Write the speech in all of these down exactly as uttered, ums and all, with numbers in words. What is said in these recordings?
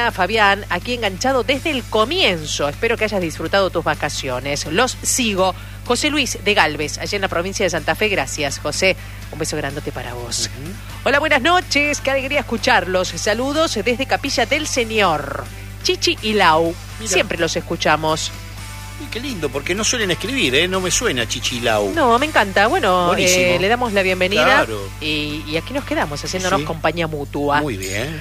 Sonia, Fabián, aquí enganchado desde el comienzo. Espero que hayas disfrutado tus vacaciones. Los sigo. José Luis de Galvez, allá en la provincia de Santa Fe. Gracias, José. Un beso grandote para vos. Uh-huh. Hola, buenas noches. Qué alegría escucharlos. Saludos desde Capilla del Señor. Chichi y Lau. Mira. Siempre los escuchamos. Y qué lindo, porque no suelen escribir, ¿eh? No me suena Chichilau. No, me encanta. Bueno, eh, le damos la bienvenida. Claro. Y, y aquí nos quedamos haciéndonos sí. compañía mutua. Muy bien.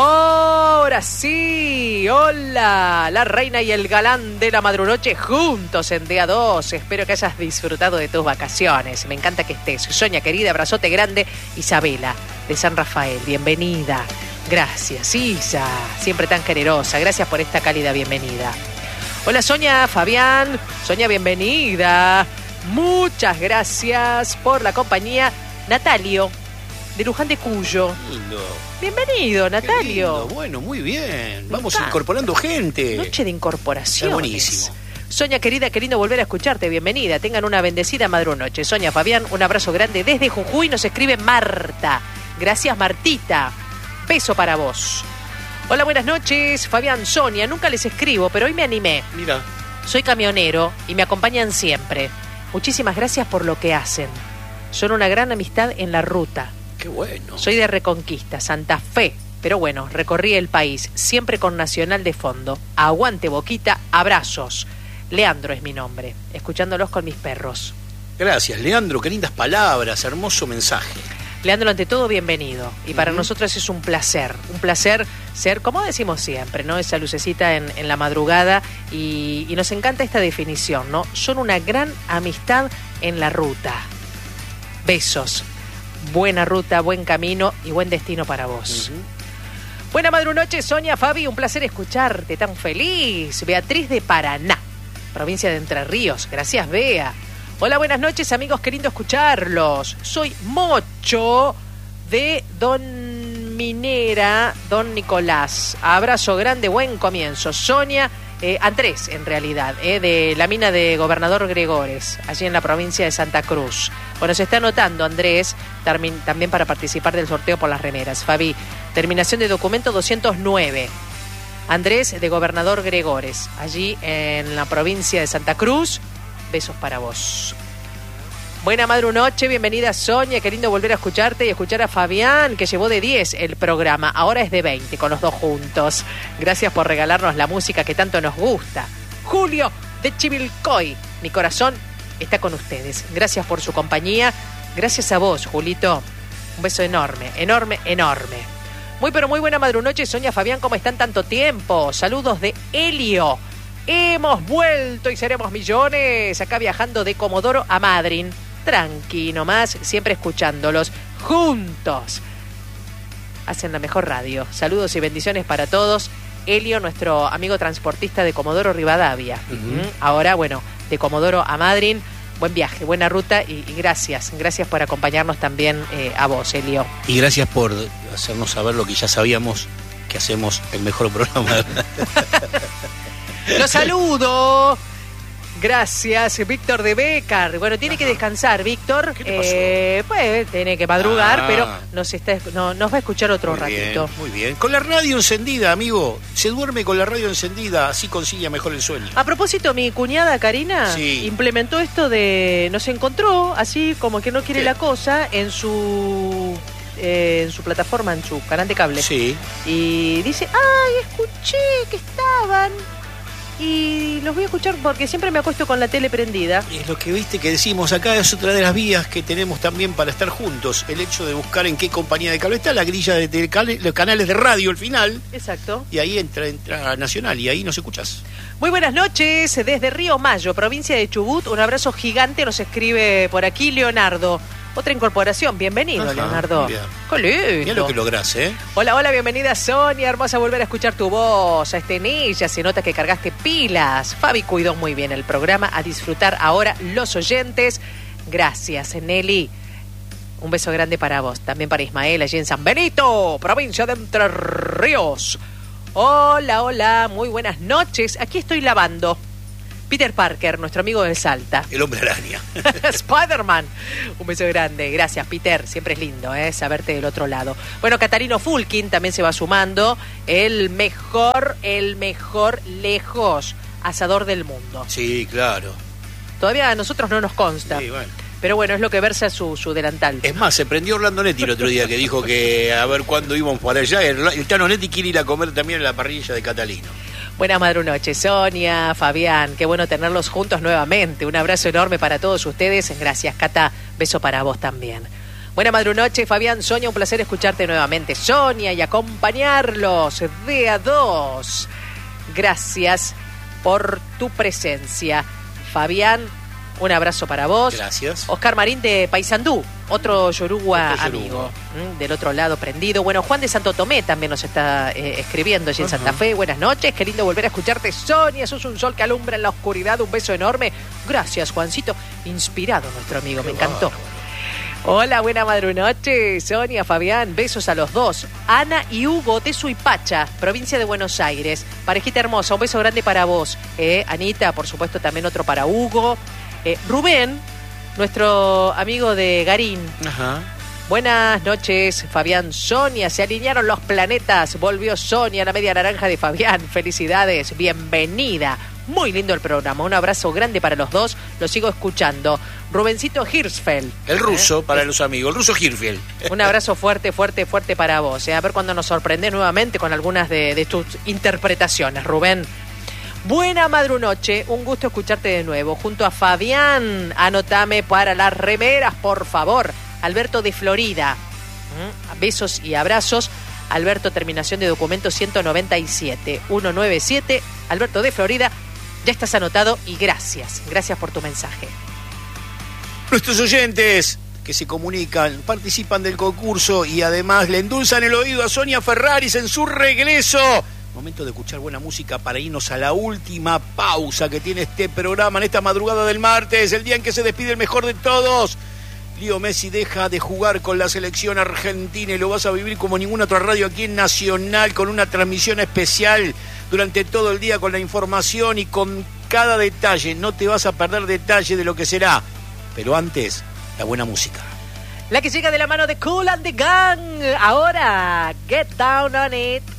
Ahora sí. Hola, la reina y el galán de la madrunoche juntos en día dos. Espero que hayas disfrutado de tus vacaciones. Me encanta que estés. Sonia, querida, abrazote grande. Isabela, de San Rafael, bienvenida. Gracias, Isa. Siempre tan generosa. Gracias por esta cálida bienvenida. Hola Sonia, Fabián, Sonia, bienvenida. Muchas gracias por la compañía. Natalio, de Luján de Cuyo. Lindo. Bienvenido, Natalio. Lindo. Bueno, muy bien. Vamos incorporando gente. Noche de incorporación. Está buenísimo. Sonia, querida, qué lindo volver a escucharte. Bienvenida. Tengan una bendecida madrunoche. Sonia, Fabián, un abrazo grande desde Jujuy. Nos escribe Marta. Gracias, Martita. Beso para vos. Hola, buenas noches, Fabián, Sonia. Nunca les escribo, pero hoy me animé. Mira. Soy camionero y me acompañan siempre. Muchísimas gracias por lo que hacen. Son una gran amistad en la ruta. Qué bueno. Soy de Reconquista, Santa Fe. Pero bueno, recorrí el país, siempre con Nacional de fondo. Aguante, Boquita, abrazos. Leandro es mi nombre, escuchándolos con mis perros. Gracias, Leandro, qué lindas palabras, hermoso mensaje. Leandro, ante todo, bienvenido. Y para uh-huh. nosotros es un placer, un placer ser, como decimos siempre, ¿no? Esa lucecita en, en la madrugada. Y, y nos encanta esta definición, ¿no? Son una gran amistad en la ruta. Besos. Buena ruta, buen camino y buen destino para vos. Uh-huh. Buena madrunoche, Sonia, Fabi, un placer escucharte tan feliz. Beatriz de Paraná, provincia de Entre Ríos. Gracias, Bea. Hola, buenas noches, amigos, qué lindo escucharlos. Soy Mocho de Don Minera, Don Nicolás. Abrazo grande, buen comienzo. Sonia, eh, Andrés, en realidad, eh, de la mina de Gobernador Gregores, allí en la provincia de Santa Cruz. Bueno, se está anotando, Andrés, termin- también para participar del sorteo por las remeras. Fabi, terminación de documento doscientos nueve. Andrés, de Gobernador Gregores, allí en la provincia de Santa Cruz. Besos para vos. Buena madrunoche, bienvenida Sonia, qué lindo volver a escucharte y escuchar a Fabián, que llevó de diez el programa, ahora es de veinte con los dos juntos. Gracias por regalarnos la música que tanto nos gusta. Julio de Chivilcoy, mi corazón está con ustedes. Gracias por su compañía, gracias a vos, Julito. Un beso enorme, enorme, enorme. Muy pero muy buena madrunoche, Sonia, Fabián, ¿cómo están tanto tiempo? Saludos de Helio. Hemos vuelto y seremos millones. Acá viajando de Comodoro a Madryn. Tranqui nomás, siempre escuchándolos juntos. Hacen la mejor radio. Saludos y bendiciones para todos. Helio, nuestro amigo transportista de Comodoro Rivadavia. Uh-huh. Ahora, bueno, de Comodoro a Madryn. Buen viaje, buena ruta y, y gracias. Gracias por acompañarnos también eh, a vos, Helio. Y gracias por hacernos saber lo que ya sabíamos, que hacemos el mejor programa. ¡Los saludo! Gracias, Víctor de Bécar. Bueno, tiene Ajá. que descansar, Víctor. ¿Qué te pasó? Eh, pues tiene que madrugar, ah. pero nos, está, no, nos va a escuchar otro muy ratito. Bien, muy bien. Con la radio encendida, amigo. Se duerme con la radio encendida, así consigue mejor el sueño. A propósito, mi cuñada Karina sí. implementó esto de... Nos encontró, así como que no quiere ¿Qué? la cosa, en su... Eh, en su plataforma, en su canal de cable. Sí. Y dice, ay, escuché que estaban... Y los voy a escuchar porque siempre me acuesto con la tele prendida. Es lo que viste que decimos acá, es otra de las vías que tenemos también para estar juntos. El hecho de buscar en qué compañía de cable está, la grilla de, de cable, los canales de radio al final. Exacto. Y ahí entra, entra Nacional y ahí nos escuchas. Muy buenas noches, desde Río Mayo, provincia de Chubut. Un abrazo gigante, nos escribe por aquí Leonardo. Otra incorporación, bienvenido. Ajá, Leonardo. Qué lindo. Mira lo que lográs, ¿eh? Hola, hola, bienvenida Sonia, hermosa volver a escuchar tu voz. A Estenilla, se nota que cargaste pilas. Fabi cuidó muy bien el programa, a disfrutar ahora los oyentes. Gracias, Nelly. Un beso grande para vos, también para Ismael, allí en San Benito, provincia de Entre Ríos. Hola, hola, muy buenas noches. Aquí estoy lavando. Peter Parker, nuestro amigo de Salta. El hombre araña. Spider-Man. Un beso grande. Gracias, Peter. Siempre es lindo, ¿eh? Saberte del otro lado. Bueno, Catarino Fulkin también se va sumando. El mejor, el mejor lejos asador del mundo. Sí, claro. Todavía a nosotros no nos consta. Sí, bueno. Pero bueno, es lo que versa su, su delantal. Es más, se prendió Orlando Netti el otro día, que dijo que a ver cuándo íbamos para allá. El, el Tano Netti quiere ir a comer también en la parrilla de Catalino. Buenas madrunoches, Sonia, Fabián, qué bueno tenerlos juntos nuevamente. Un abrazo enorme para todos ustedes. Gracias, Cata. Beso para vos también. Buena madrunoche, Fabián, Sonia, un placer escucharte nuevamente, Sonia, y acompañarlos de a dos. Gracias por tu presencia, Fabián. Un abrazo para vos. Gracias. Oscar Marín de Paysandú, otro yoruba Otro amigo, yoruba. ¿m? Del otro lado prendido. Bueno, Juan de Santo Tomé también nos está eh, escribiendo allí en Santa Fe. Buenas noches, qué lindo volver a escucharte, Sonia. Sos un sol que alumbra en la oscuridad. Un beso enorme. Gracias, Juancito. Inspirado nuestro amigo, qué me encantó. Bárbaro. Hola, buena madrunoche, Sonia, Fabián. Besos a los dos. Ana y Hugo de Suipacha, provincia de Buenos Aires. Parejita hermosa, un beso grande para vos. Eh, Anita, por supuesto, también otro para Hugo. Eh, Rubén, nuestro amigo de Garín. Ajá. Buenas noches, Fabián, Sonia. Se alinearon los planetas. Volvió Sonia, la media naranja de Fabián. Felicidades, bienvenida. Muy lindo el programa. Un abrazo grande para los dos. Lo sigo escuchando. Rubencito Hirschfeld. El ruso, ¿Eh? para los amigos. El ruso Hirschfeld. Un abrazo fuerte, fuerte, fuerte para vos. ¿eh? A ver cuándo nos sorprendes nuevamente con algunas de, de tus interpretaciones, Rubén. Buena madrunoche, un gusto escucharte de nuevo. Junto a Fabián, anotame para las remeras, por favor. Alberto de Florida. ¿Mm? Besos y abrazos. Alberto, terminación de documento ciento noventa y siete, ciento noventa y siete. Alberto de Florida, ya estás anotado y gracias. Gracias por tu mensaje. Nuestros oyentes que se comunican, participan del concurso y además le endulzan el oído a Sonia Ferraris en su regreso. Momento de escuchar buena música para irnos a la última pausa que tiene este programa en esta madrugada del martes, el día en que se despide el mejor de todos. Leo Messi deja de jugar con la selección argentina y lo vas a vivir como ninguna otra radio aquí en Nacional, con una transmisión especial durante todo el día con la información y con cada detalle. No te vas a perder detalle de lo que será, pero antes, la buena música. La que llega de la mano de Kool and the Gang. Ahora, Get Down on It.